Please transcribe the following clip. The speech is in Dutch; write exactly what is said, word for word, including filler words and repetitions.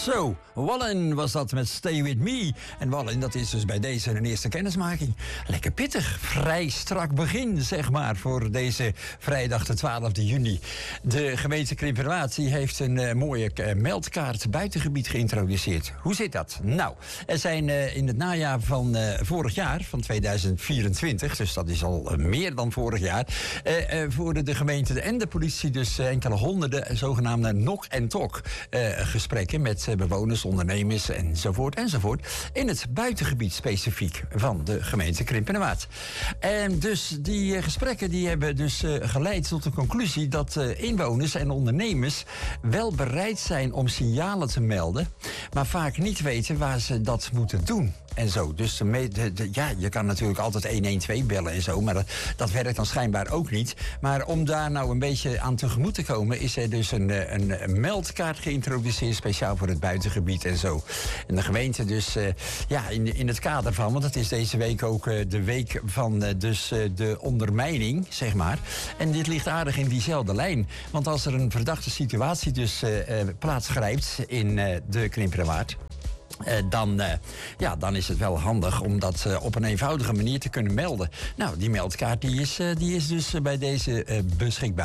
Zo, Wallen was dat met Stay With Me. En Wallen, dat is dus bij deze een eerste kennismaking. Lekker pittig, vrij strak begin, zeg maar, voor deze vrijdag de twaalfde juni. De gemeente Krimpenerwaard heeft een uh, mooie uh, meldkaart buitengebied geïntroduceerd. Hoe zit dat? Nou, er zijn uh, in het najaar van uh, vorig jaar, van tweeduizend vierentwintig... dus dat is al uh, meer dan vorig jaar... Uh, uh, voerden de gemeente en de politie dus uh, enkele honderden zogenaamde knock en talk uh, gesprekken met uh, bewoners, ondernemers enzovoort enzovoort in het buitengebied specifiek van de gemeente Krimpenerwaard. En dus die uh, gesprekken die hebben dus uh, geleid tot de conclusie dat uh, inwoners en ondernemers wel bereid zijn om signalen te melden, maar vaak niet weten waar ze dat moeten doen. En zo. Dus de, de, de, ja, je kan natuurlijk altijd honderdtwaalf bellen en zo, maar dat, dat werkt dan schijnbaar ook niet. Maar om daar nou een beetje aan tegemoet te komen, is er dus een, een, een meldkaart geïntroduceerd, speciaal voor het buitengebied en zo. En de gemeente dus, uh, ja, in, in het kader van, want het is deze week ook uh, de week van uh, dus, uh, de ondermijning, zeg maar. En dit ligt aardig in diezelfde lijn. Want als er een verdachte situatie dus uh, uh, plaatsgrijpt in uh, de Krimpenerwaard, Uh, dan, uh, ja, dan is het wel handig om dat uh, op een eenvoudige manier te kunnen melden. Nou, die meldkaart die is, uh, die is dus uh, bij deze uh, beschikbaar.